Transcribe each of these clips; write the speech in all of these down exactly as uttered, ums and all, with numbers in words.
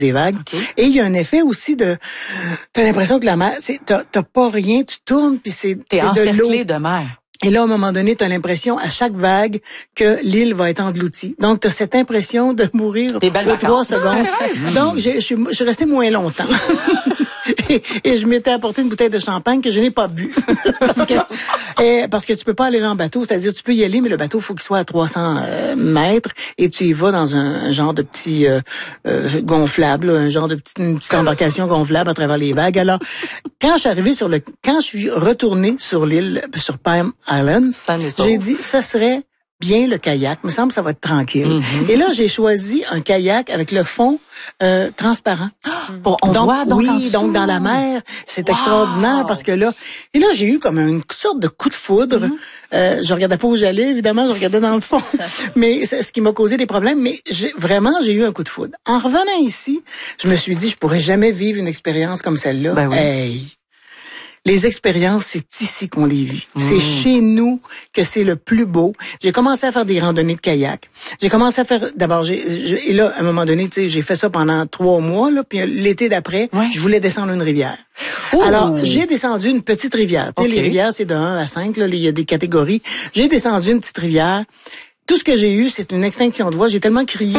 des vagues. Okay. Et il y a un effet aussi de, t'as l'impression que la mer, c'est, t'as, t'as pas rien, tu tournes puis c'est, T'es c'est de l'eau. encerclé de mer. Et là, à un moment donné, tu as l'impression, à chaque vague, que l'île va être engloutie. Donc, tu as cette impression de mourir aux trois secondes. Donc, je suis je suis restée moins longtemps. et, et je m'étais apporté une bouteille de champagne que je n'ai pas bu. parce, que, et, parce que tu peux pas aller là en bateau. C'est-à-dire, tu peux y aller, mais le bateau, il faut qu'il soit à trois cents euh, mètres. Et tu y vas dans un, un genre de petit euh, euh, gonflable, un genre de petite, une petite embarcation gonflable à travers les vagues. Alors, quand je suis arrivée sur le... Quand je suis retournée sur l'île, sur Palm Island, j'ai dit, ce serait bien le kayak. Il me semble que ça va être tranquille. Mm-hmm. Et là, j'ai choisi un kayak avec le fond euh, transparent. Bon, on donc, voit donc oui, en dessous. donc dans la mer, c'est wow. extraordinaire parce que là, et là, j'ai eu comme une sorte de coup de foudre. Mm-hmm. Euh, je regardais pas où j'allais, évidemment, je regardais dans le fond. mais c'est ce qui m'a causé des problèmes. Mais j'ai, vraiment, j'ai eu un coup de foudre. En revenant ici, je me suis dit, je pourrais jamais vivre une expérience comme celle-là. Ben oui. Hey! Les expériences, c'est ici qu'on les vit. Mmh. C'est chez nous que c'est le plus beau. J'ai commencé à faire des randonnées de kayak. J'ai commencé à faire, d'abord, j'ai, j'ai, et là, à un moment donné, tu sais, j'ai fait ça pendant trois mois, là, puis l'été d'après, ouais. je voulais descendre une rivière. Ouh. Alors, j'ai descendu une petite rivière. Tu sais, okay. les rivières, c'est de un à cinq, là, il y a des catégories. J'ai descendu une petite rivière. Tout ce que j'ai eu, c'est une extinction de voix. J'ai tellement crié.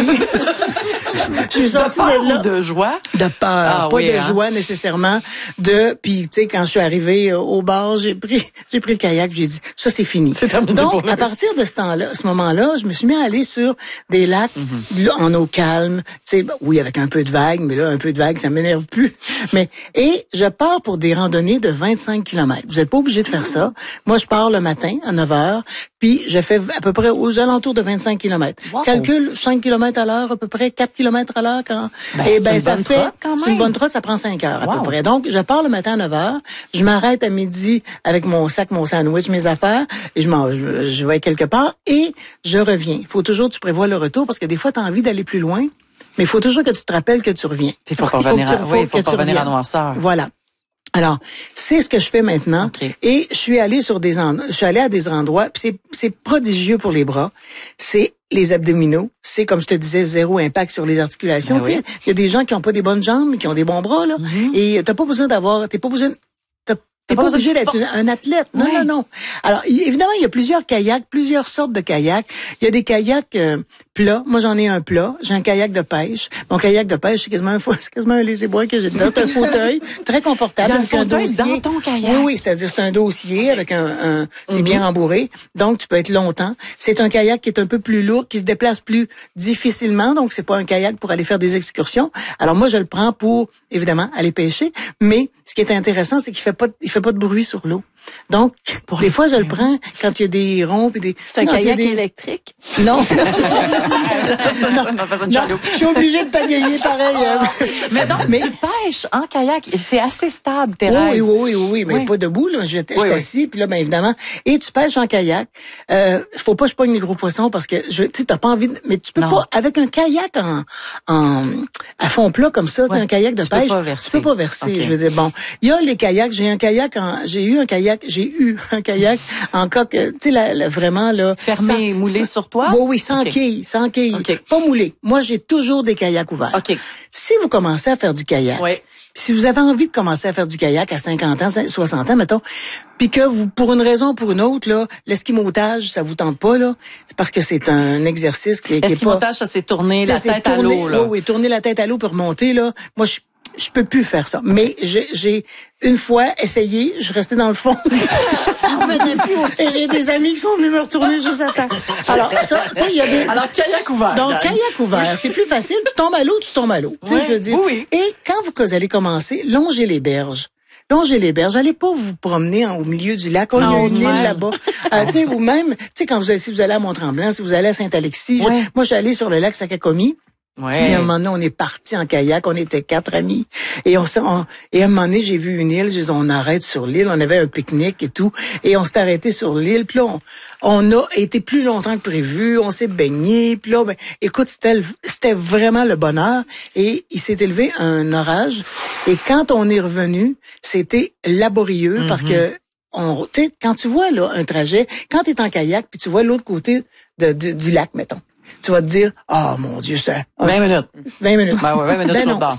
Je suis sortie de peur de là. Ou de joie? De peur. Ah, pas oui, de hein? joie nécessairement. De, puis tu sais, quand je suis arrivée au bar, j'ai pris, j'ai pris le kayak, j'ai dit, ça c'est fini. C'est terminé. Donc, pour à partir de ce temps-là, ce moment-là, je me suis mis à aller sur des lacs mm-hmm. là, en eau calme. Tu sais, oui, avec un peu de vagues, mais là, un peu de vagues, ça m'énerve plus. Mais, et je pars pour des randonnées de vingt-cinq kilomètres. Vous n'êtes pas obligé de faire ça. Moi, je pars le matin à neuf heures, puis je fais à peu près aux alentours de vingt-cinq kilomètres. Wow. Calcule cinq kilomètres à l'heure, à peu près quatre kilomètres à l'heure quand Ben, et c'est ben une ça bonne fait trotte, quand même. C'est une bonne trotte, ça prend cinq heures wow. à peu près. Donc je pars le matin à neuf heures, je m'arrête à midi avec mon sac, mon sandwich, mes affaires et je mange, je, je vais quelque part et je reviens. Il faut toujours que tu prévois le retour parce que des fois tu as envie d'aller plus loin, mais il faut toujours que tu te rappelles que tu reviens. Il faut pas revenir à, oui, faut pas revenir à noirceur. Voilà. Alors, c'est ce que je fais maintenant. Okay. Et je suis allée sur des endroits, je suis allée à des endroits, puis c'est, c'est prodigieux pour les bras. C'est les abdominaux. C'est, comme je te disais, zéro impact sur les articulations. Ben tu sais, il oui. y a des gens qui ont pas des bonnes jambes, mais qui ont des bons bras, là. Mm-hmm. Et t'as pas besoin d'avoir, t'es pas besoin, t'as T'es pas, pas obligé d'être un athlète. Non, ouais. non, non. Alors, évidemment, il y a plusieurs kayaks, plusieurs sortes de kayaks. Il y a des kayaks euh, plats. Moi, j'en ai un plat. J'ai un kayak de pêche. Mon kayak de pêche, c'est quasiment un, c'est quasiment un laissez-boire que j'ai dedans. C'est un fauteuil très confortable. Il y a un avec fauteuil un dossier. dans ton kayak. Oui, oui. C'est-à-dire, c'est un dossier avec un, un c'est mm-hmm. bien rembourré. Donc, tu peux être longtemps. C'est un kayak qui est un peu plus lourd, qui se déplace plus difficilement. Donc, c'est pas un kayak pour aller faire des excursions. Alors, moi, je le prends pour, évidemment, aller pêcher. Mais, ce qui est intéressant, c'est qu'il fait pas, il fait pas de bruit sur l'eau. Donc, pour des fois, je le prends quand il y a des ronds et des... C'est un kayak des... électrique? Non. non, non, non, je suis obligée de pagayer pareil. Oh. Mais donc, mais... tu pêches en kayak. C'est assez stable, Oui, Thérèse. oui, oui, oui, mais oui. pas debout, là. Je, je oui, suis assis, puis là, bien évidemment. Et tu pêches en kayak. Euh, faut pas que je pogne les gros poissons parce que, tu sais, t'as pas envie de... Mais tu peux non. pas, avec un kayak en, en à fond plat comme ça, ouais. un kayak de tu pêche, peux pas verser. tu peux pas verser. Okay. Je veux dire, bon, il y a les kayaks. J'ai un kayak en... J'ai eu un kayak J'ai eu un kayak en coque, tu sais, la, la, vraiment, là. Fermé, sans, moulé sans, sur toi? Oui, oui, sans okay. quille, sans quille. Okay. Pas moulé. Moi, j'ai toujours des kayaks ouverts. Okay. Si vous commencez à faire du kayak, oui. si vous avez envie de commencer à faire du kayak à cinquante ans, soixante ans, mettons, puis que vous, pour une raison ou pour une autre, là, l'esquimautage, ça vous tente pas, là, c'est parce que c'est un exercice qui, qui est pas... L'esquimautage, ça, c'est tourner la tête tourner, à l'eau, là. Oui, oui, tourner la tête à l'eau pour remonter, là. Moi, je Je peux plus faire ça. Mais j'ai, j'ai une fois essayé, je restais dans le fond. Et j'ai des amis qui sont venus me retourner juste à temps. Alors, ça, tu sais, il y a des... Alors, kayak ouvert. Donc, kayak ouvert, c'est plus facile. Tu tombes à l'eau, tu tombes à l'eau. Tu sais, ouais, je veux dire. Oui. Et quand vous allez commencer, longez les berges. Longez les berges. Allez pas vous promener en, au milieu du lac. Oh, il y a une île là-bas. euh, tu sais, ou même, tu sais, quand vous allez, si vous allez à Mont-Tremblant, si vous allez à Saint-Alexis. Ouais. Je, moi, je suis allée sur le lac Sakakomi. Ouais. Et à un moment donné, on est parti en kayak, on était quatre amis. Et on, on et à un moment donné, j'ai vu une île, j'ai dit, on arrête sur l'île, on avait un pique-nique et tout. Et on s'est arrêté sur l'île, puis là, on, on a été plus longtemps que prévu, on s'est baigné, puis là, ben, écoute, c'était, c'était vraiment le bonheur. Et il s'est élevé un orage. Et quand on est revenu, c'était laborieux mm-hmm. parce que on, tu sais, quand tu vois, là, un trajet, quand t'es en kayak, puis tu vois l'autre côté de, de, du lac, mettons. Tu vas te dire, ah, oh, mon Dieu, c'est... vingt minutes. vingt minutes. Ben ouais, vingt minutes ben sur non, le bord.